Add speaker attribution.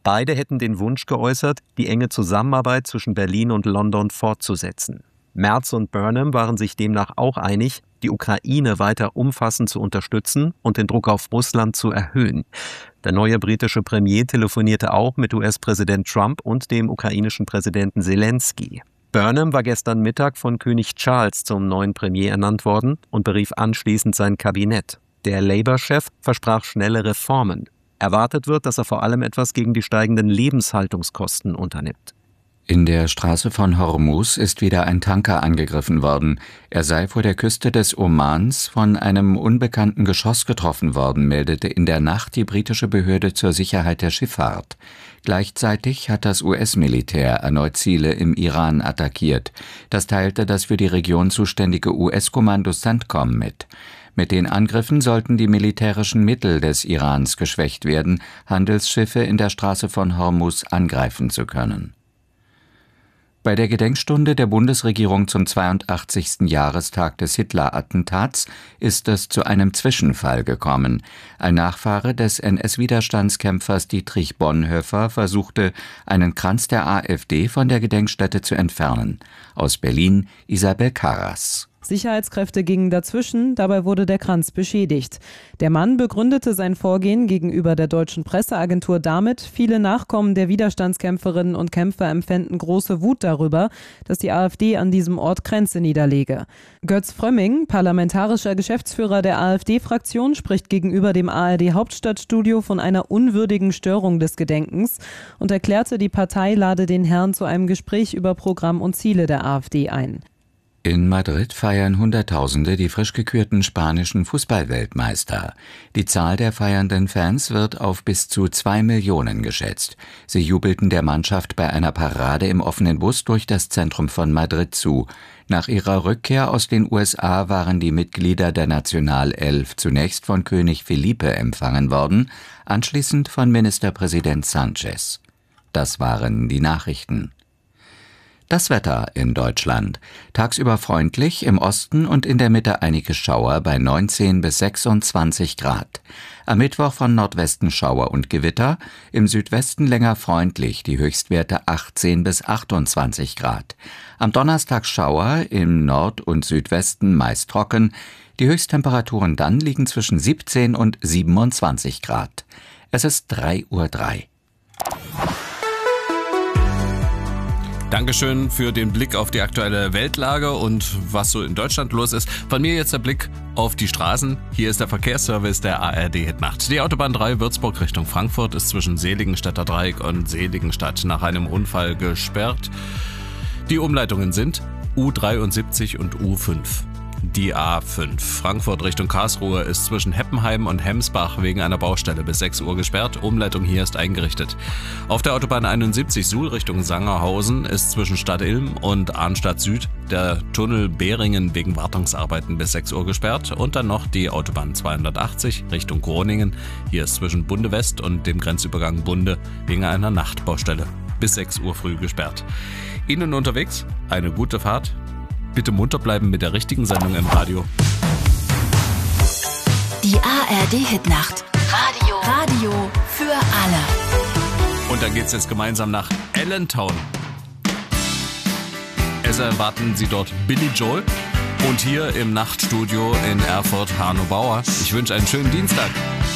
Speaker 1: Beide hätten den Wunsch geäußert, die enge Zusammenarbeit zwischen Berlin und London fortzusetzen. Merz und Burnham waren sich demnach auch einig, die Ukraine weiter umfassend zu unterstützen und den Druck auf Russland zu erhöhen. Der neue britische Premier telefonierte auch mit US-Präsident Trump und dem ukrainischen Präsidenten Selenskyj. Burnham war gestern Mittag von König Charles zum neuen Premier ernannt worden und berief anschließend sein Kabinett. Der Labour-Chef versprach schnelle Reformen. Erwartet wird, dass er vor allem etwas gegen die steigenden Lebenshaltungskosten unternimmt.
Speaker 2: In der Straße von Hormuz ist wieder ein Tanker angegriffen worden. Er sei vor der Küste des Omans von einem unbekannten Geschoss getroffen worden, meldete in der Nacht die britische Behörde zur Sicherheit der Schifffahrt. Gleichzeitig hat das US-Militär erneut Ziele im Iran attackiert. Das teilte das für die Region zuständige US-Kommando CENTCOM mit. Mit den Angriffen sollten die militärischen Mittel des Irans geschwächt werden, Handelsschiffe in der Straße von Hormuz angreifen zu können. Bei der Gedenkstunde der Bundesregierung zum 82. Jahrestag des Hitler-Attentats ist es zu einem Zwischenfall gekommen. Ein Nachfahre des NS-Widerstandskämpfers Dietrich Bonhoeffer versuchte, einen Kranz der AfD von der Gedenkstätte zu entfernen. Aus Berlin Isabel Karras.
Speaker 3: Sicherheitskräfte gingen dazwischen, dabei wurde der Kranz beschädigt. Der Mann begründete sein Vorgehen gegenüber der deutschen Presseagentur damit, viele Nachkommen der Widerstandskämpferinnen und Kämpfer empfänden große Wut darüber, dass die AfD an diesem Ort Kränze niederlege. Götz Frömming, parlamentarischer Geschäftsführer der AfD-Fraktion, spricht gegenüber dem ARD-Hauptstadtstudio von einer unwürdigen Störung des Gedenkens und erklärte, die Partei lade den Herrn zu einem Gespräch über Programm und Ziele der AfD ein.
Speaker 2: In Madrid feiern Hunderttausende die frisch gekürten spanischen Fußballweltmeister. Die Zahl der feiernden Fans wird auf bis zu 2 Millionen geschätzt. Sie jubelten der Mannschaft bei einer Parade im offenen Bus durch das Zentrum von Madrid zu. Nach ihrer Rückkehr aus den USA waren die Mitglieder der Nationalelf zunächst von König Felipe empfangen worden, anschließend von Ministerpräsident Sánchez. Das waren die Nachrichten. Das Wetter in Deutschland. Tagsüber freundlich, im Osten und in der Mitte einige Schauer bei 19 bis 26 Grad. Am Mittwoch von Nordwesten Schauer und Gewitter, im Südwesten länger freundlich, die Höchstwerte 18 bis 28 Grad. Am Donnerstag Schauer, im Nord- und Südwesten meist trocken. Die Höchsttemperaturen dann liegen zwischen 17 und 27 Grad. Es ist 3:03 Uhr.
Speaker 4: Dankeschön für den Blick auf die aktuelle Weltlage und was so in Deutschland los ist. Von mir jetzt der Blick auf die Straßen. Hier ist der Verkehrsservice der ARD Hitnacht. Die Autobahn 3 Würzburg Richtung Frankfurt ist zwischen Seligenstädter Dreieck und Seligenstadt nach einem Unfall gesperrt. Die Umleitungen sind U73 und U5. Die A5 Frankfurt Richtung Karlsruhe ist zwischen Heppenheim und Hemsbach wegen einer Baustelle bis 6 Uhr gesperrt. Umleitung hier ist eingerichtet. Auf der Autobahn 71 Suhl Richtung Sangerhausen ist zwischen Stadt Ilm und Arnstadt Süd der Tunnel Behringen wegen Wartungsarbeiten bis 6 Uhr gesperrt. Und dann noch die Autobahn 280 Richtung Groningen. Hier ist zwischen Bunde West und dem Grenzübergang Bunde wegen einer Nachtbaustelle bis 6 Uhr früh gesperrt. Ihnen unterwegs eine gute Fahrt. Bitte munter bleiben mit der richtigen Sendung im Radio.
Speaker 5: Die ARD Hitnacht. Radio für alle.
Speaker 4: Und dann geht's jetzt gemeinsam nach Allentown. Es erwarten Sie dort Billy Joel und hier im Nachtstudio in Erfurt Hanno Bauer. Ich wünsche einen schönen Dienstag.